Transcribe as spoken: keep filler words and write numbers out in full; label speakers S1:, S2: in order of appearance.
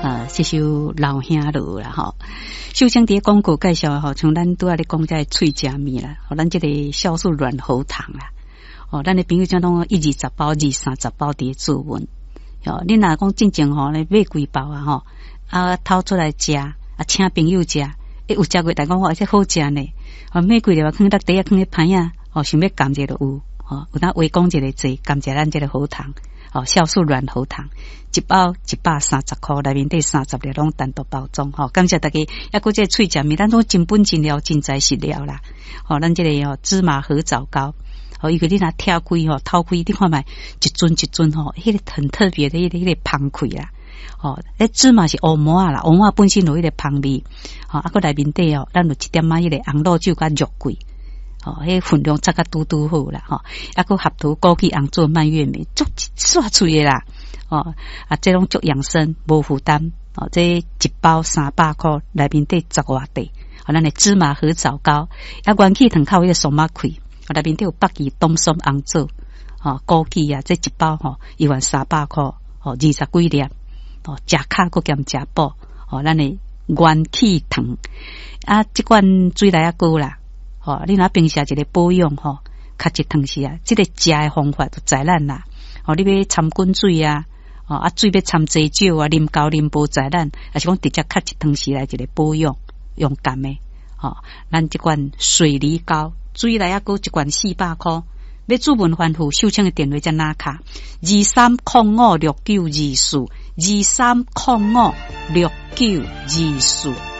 S1: 呃，这首老兄路啦吼，秀清伫广告介绍吼，像咱拄仔咧讲这脆食面啦，吼，咱这个酵素软喉糖啦，哦，咱的朋友讲拢一二十包、二三十包伫注文，哦，你若讲真正吼，咧买几包啊吼，啊掏出来食，啊请朋友食，诶有食过，但讲我这好食呢，哦，买几粒啊，放到底下放咧盘啊，哦，想要甘蔗就有，哦，有当围讲一个字，甘蔗咱这个喉糖。哦，酵素软喉糖一包一百三十块，内面底三十粒拢单独包装。吼、哦，感谢大家。抑个这脆食面，咱都真本真料，真材实料啦。哦，咱这个哦芝麻合枣糕，哦，因为你若挑开吼，掏开你看卖一尊一尊吼，迄、那个很特别的迄、那个迄、那个芳气啦。哦，诶芝麻是乌麻啦，乌麻本身有迄个芳味。哦，啊个内面底哦，咱有一点啊迄个红露酒甲肉桂。哦，迄分量则较拄拄好啦，吼、哦，啊个合土枸杞红做蔓越莓，足煞脆的啦，哦，啊，这种足养生，无负担，哦，这一包三百块，内面底十外块，哦，咱的芝麻合枣糕，啊，元气糖靠迄个松麻开，哦，内面底有北芪冬松红做，哦，枸杞啊，这一包吼，一万三百块，哦，二十几粒，哦，食卡佫兼食补，哦，咱的元气糖，啊，这罐水来啊高啦。哦，你若平时一个保养吼，较一汤时啊，这个食的方法就知咱啦。哦，你要掺滚水啊，哦啊水要掺济少啊，啉高啉无知咱，还是讲直接较一汤时来一个保养用甘的。哦，咱这罐水梨膏，水来啊个一罐四百块，要注文欢富秀清的电话在哪卡？二三零五六九二四，二三零五六九二四。